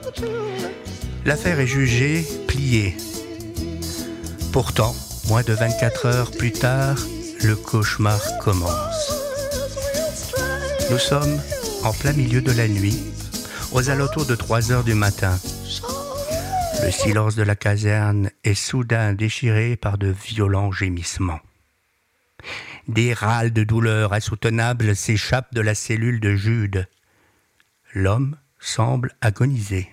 L'affaire est jugée, pliée. Pourtant, moins de 24 heures plus tard, le cauchemar commence. Nous sommes en plein milieu de la nuit, aux alentours de 3 heures du matin. Le silence de la caserne est soudain déchiré par de violents gémissements. Des râles de douleur insoutenables s'échappent de la cellule de Jude. L'homme semble agoniser.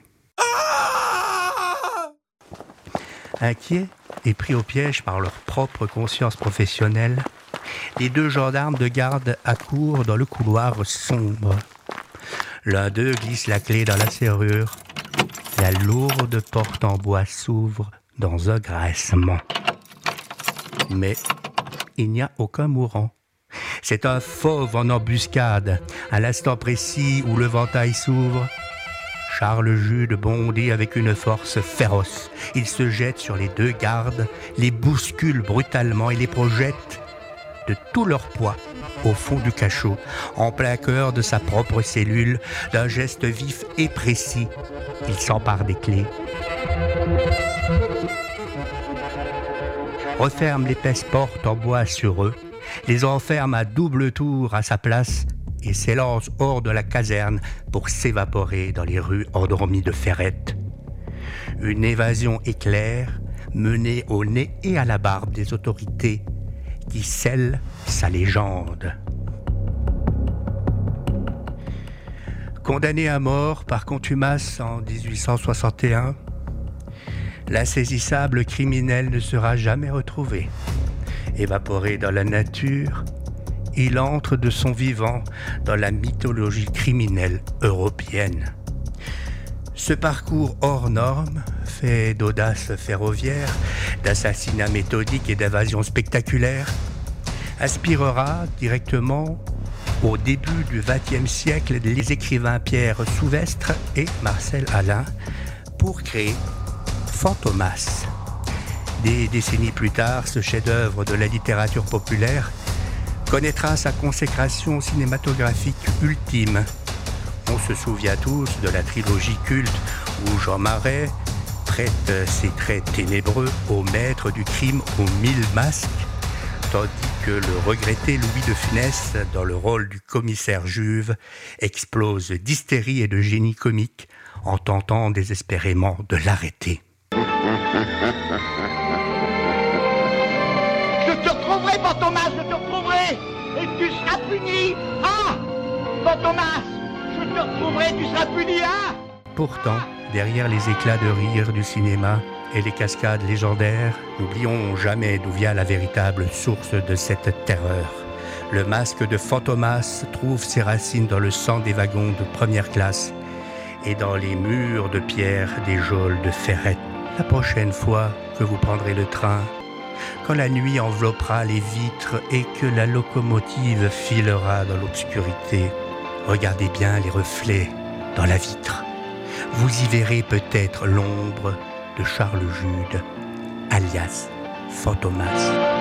Inquiets et pris au piège par leur propre conscience professionnelle, les 2 gendarmes de garde accourent dans le couloir sombre. L'un d'eux glisse la clé dans la serrure. La lourde porte en bois s'ouvre dans un grincement. Mais il n'y a aucun mourant. C'est un fauve en embuscade. À l'instant précis où le ventail s'ouvre, Charles Jude bondit avec une force féroce. Il se jette sur les 2 gardes, les bouscule brutalement et les projette de tout leur poids au fond du cachot, en plein cœur de sa propre cellule. D'un geste vif et précis, il s'empare des clés, referme l'épaisse porte en bois sur eux, les enferme à double tour à sa place et s'élance hors de la caserne pour s'évaporer dans les rues endormies de Ferrette. Une évasion éclair, menée au nez et à la barbe des autorités, qui scelle sa légende. Condamné à mort par contumace en 1861, l'insaisissable criminel ne sera jamais retrouvé. Évaporé dans la nature, il entre de son vivant dans la mythologie criminelle européenne. Ce parcours hors norme, fait d'audace ferroviaire, d'assassinats méthodiques et d'évasions spectaculaires, inspirera directement, au début du XXe siècle, les écrivains Pierre Souvestre et Marcel Alain pour créer Fantomas. Des décennies plus tard, ce chef-d'œuvre de la littérature populaire connaîtra sa consécration cinématographique ultime. On se souvient tous de la trilogie culte où Jean Marais prête ses traits ténébreux au maître du crime aux 1000 masques, tandis que le regretté Louis de Funès, dans le rôle du commissaire Juve, explose d'hystérie et de génie comique en tentant désespérément de l'arrêter. Je te retrouverai, Fantomas, je te retrouverai, et tu seras puni, ah, Fantomas, je te retrouverai, tu seras puni, ah. Pourtant, derrière les éclats de rire du cinéma et les cascades légendaires, n'oublions jamais d'où vient la véritable source de cette terreur. Le masque de Fantomas trouve ses racines dans le sang des wagons de première classe et dans les murs de pierre des geôles de Ferrette. La prochaine fois que vous prendrez le train, quand la nuit enveloppera les vitres et que la locomotive filera dans l'obscurité, regardez bien les reflets dans la vitre. Vous y verrez peut-être l'ombre de Charles Jude, alias Fantomas.